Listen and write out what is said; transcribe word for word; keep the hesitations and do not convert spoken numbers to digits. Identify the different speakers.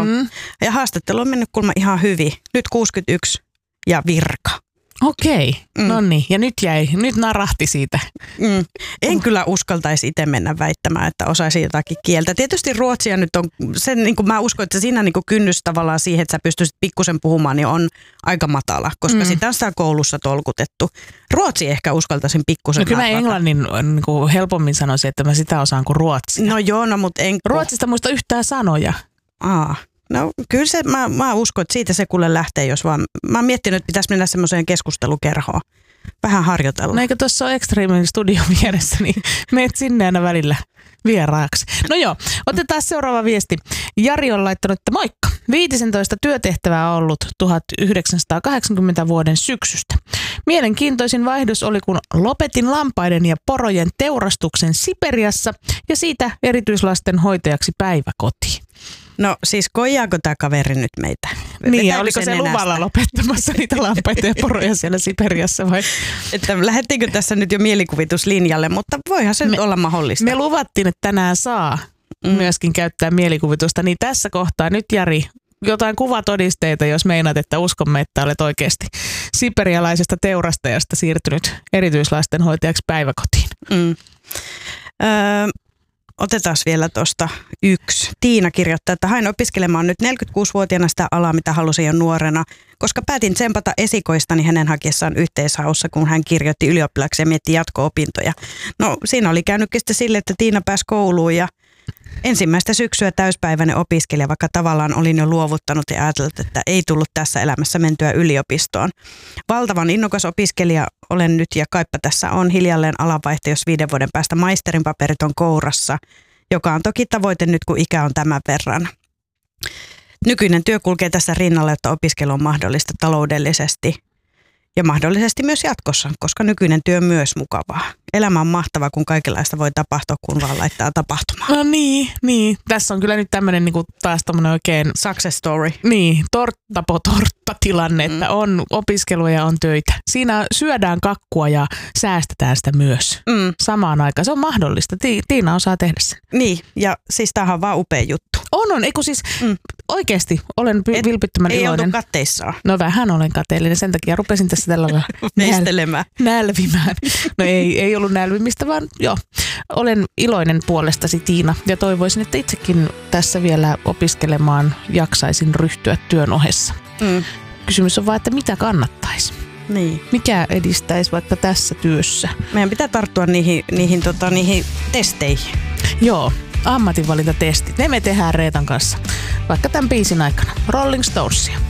Speaker 1: Mm.
Speaker 2: Ja haastattelu on mennyt kulma ihan hyvin. Nyt kuusikymmentäyksi ja virka.
Speaker 1: Okei,
Speaker 2: Mm.
Speaker 1: no niin. Ja nyt jäi, nyt narahti siitä.
Speaker 2: Mm. En kyllä uskaltaisi itse mennä väittämään, että osaisi jotakin kieltä. Tietysti ruotsia nyt on, sen, niin kuin mä uskon, että siinä niin kuin kynnys tavallaan siihen, että sä pystyisit pikkusen puhumaan, niin on aika matala, koska mm. sitä on sitä koulussa tolkutettu. Ruotsi ehkä uskaltaisin pikkusen.
Speaker 1: No kyllä mä englannin niin kuin helpommin sanoisin, että mä sitä osaan kuin ruotsia.
Speaker 2: No joo, no mutta en...
Speaker 1: Ruotsista muista yhtään sanoja.
Speaker 2: Aa. No kyllä se, mä, mä uskon, että siitä se kuule lähtee, jos vaan, mä oon miettinyt, että pitäisi mennä semmoiseen keskustelukerhoon. Vähän harjoitella.
Speaker 1: No eikö tuossa ole Extremen studio vieressä, niin meet sinne aina välillä vieraaksi. No joo, otetaan seuraava viesti. Jari on laittanut, että moikka. viisitoista työtehtävää ollut tuhatyhdeksänsataakahdeksankymmentä vuoden syksystä. Mielenkiintoisin vaihdos oli, kun lopetin lampaiden ja porojen teurastuksen Siperiassa ja siitä erityislasten hoitajaksi päiväkotiin.
Speaker 2: No siis koijaako tämä kaveri nyt meitä?
Speaker 1: Niin, ja oliko se luvalla lopettamassa niitä lampaita ja poroja siellä Siperiassa vai?
Speaker 2: Että lähdettiinkö tässä nyt jo mielikuvituslinjalle, mutta voihan se me, nyt olla mahdollista.
Speaker 1: Me luvattiin, että tänään saa mm. myöskin käyttää mielikuvitusta, niin tässä kohtaa nyt Jari, jotain kuvatodisteita, jos meinaat, että uskomme, että olet oikeasti siperialaisesta teurastajasta siirtynyt erityislasten hoitajaksi päiväkotiin.
Speaker 2: Mm. Öö, Otetaan vielä tuosta yksi. Tiina kirjoittaa, että hain opiskelemaan nyt neljäkymmentäkuusivuotiaana sitä alaa, mitä halusin jo nuorena, koska päätin tsempata esikoistani hänen hakiessaan yhteishaussa, kun hän kirjoitti ylioppilaksi ja mietti jatko-opintoja. No siinä oli käynytkin sitten sille, että Tiina pääsi kouluun ja ensimmäistä syksyä täyspäiväinen opiskelija, vaikka tavallaan olin jo luovuttanut ja ajatellut, että ei tullut tässä elämässä mentyä yliopistoon. Valtavan innokas opiskelija olen nyt ja kaipa tässä on hiljalleen alanvaihto, jos viiden vuoden päästä maisterin paperit on kourassa, joka on toki tavoite nyt, kun ikä on tämän verran. Nykyinen työ kulkee tässä rinnalla, että opiskelu on mahdollista taloudellisesti ja mahdollisesti myös jatkossa, koska nykyinen työ on myös mukavaa. Elämä on mahtava, kun kaikenlaista voi tapahtua, kun vaan laittaa tapahtumaan.
Speaker 1: No niin, niin. Tässä on kyllä nyt tämmöinen niin kuin taas tämmöinen oikein...
Speaker 2: Success story.
Speaker 1: Niin, torttapo-tortta-tilanne, mm. että on opiskelua ja on töitä. Siinä syödään kakkua ja säästetään sitä myös mm. samaan aikaan. Se on mahdollista. Ti- Tiina osaa tehdä sen.
Speaker 2: Niin, ja siis tämähän on vaan upea juttu.
Speaker 1: On, on. Eikö siis mm. oikeasti olen
Speaker 2: Et,
Speaker 1: vilpittömän
Speaker 2: ei
Speaker 1: iloinen.
Speaker 2: Ei oltu katteissaan.
Speaker 1: No vähän olen kateellinen. Sen takia rupesin tässä tällä lailla
Speaker 2: nestelemään.
Speaker 1: Nälvimään. No ei, ei ollut nälvimistä, vaan joo. Olen iloinen puolestasi, Tiina, ja toivoisin, että itsekin tässä vielä opiskelemaan jaksaisin ryhtyä työn ohessa. Mm. Kysymys on vaan, että mitä kannattaisi?
Speaker 2: Niin.
Speaker 1: Mikä edistäisi vaikka tässä työssä?
Speaker 2: Meidän pitää tarttua niihin, niihin, tota, niihin testeihin.
Speaker 1: Joo, ammatinvalintatestit. Ne me tehdään Reetan kanssa, vaikka tämän biisin aikana. Rolling Stonesia.